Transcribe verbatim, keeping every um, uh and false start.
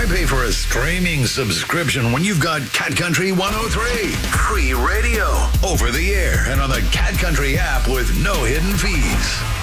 Why pay for a streaming subscription when you've got Cat Country one oh three? Free radio, over the air, and on the Cat Country app with no hidden fees.